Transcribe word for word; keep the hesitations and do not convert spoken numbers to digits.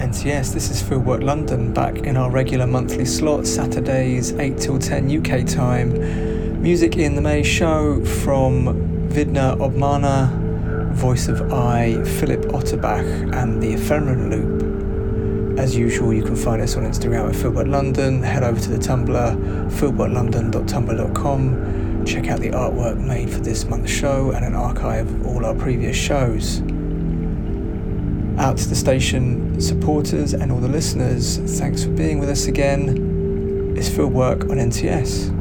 N T S. This is Fieldwork London, back in our regular monthly slot, Saturdays eight till ten U K time. Music in the May show from Vidna Obmana, Voice of I, Philip Otterbach and the Ephemeral Loop. As usual, you can find us on Instagram at Fieldwork London. Head over to the Tumblr, fieldwork london dot tumblr dot com. Check out the artwork made for this month's show and an archive of all our previous shows. Out to the station supporters and all the listeners, thanks for being with us again. It's Fieldwork on N T S.